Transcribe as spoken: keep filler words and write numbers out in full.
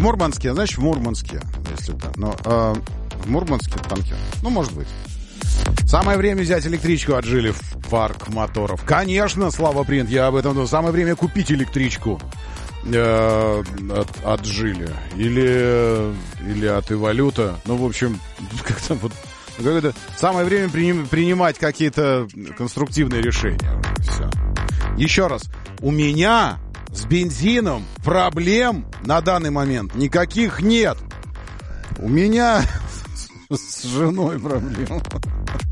Мурманске, значит, в Мурманске, если да. Но э, в Мурманске танкер. Ну, может быть. Самое время взять электричку от Жили в парк моторов. Конечно, Слава Принт, я об этом думаю. Самое время купить электричку э, от, от Жили. Или, или от Эволюта. Ну, в общем, как-то вот... Как-то самое время приним, принимать какие-то конструктивные решения. Все. Еще раз. У меня с бензином проблем на данный момент никаких нет. У меня с женой проблем.